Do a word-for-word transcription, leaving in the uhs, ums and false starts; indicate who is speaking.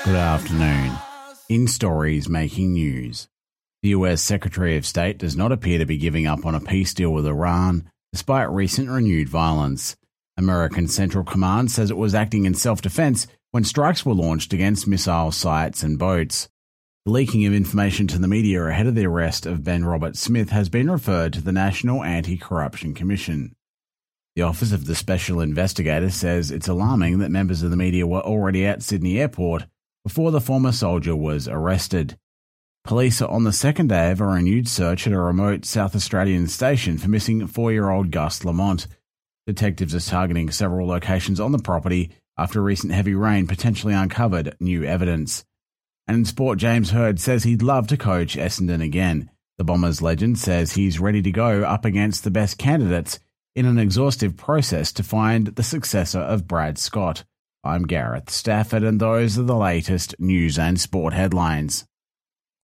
Speaker 1: Good afternoon. In stories making news, the U S Secretary of State does not appear to be giving up on a peace deal with Iran, despite recent renewed violence. American Central Command says it was acting in self-defense when strikes were launched against missile sites and boats. The leaking of information to the media ahead of the arrest of Ben Robert Smith has been referred to the National Anti-Corruption Commission. The Office of the Special Investigator says it's alarming that members of the media were already at Sydney Airport before the former soldier was arrested. Police are on the second day of a renewed search at a remote South Australian station for missing four-year-old Gus Lamont. Detectives are targeting several locations on the property after recent heavy rain potentially uncovered new evidence. And in sport, James Hird says he'd love to coach Essendon again. The Bombers legend says he's ready to go up against the best candidates in an exhaustive process to find the successor of Brad Scott. I'm Gareth Stafford, and those are the latest news and sport headlines.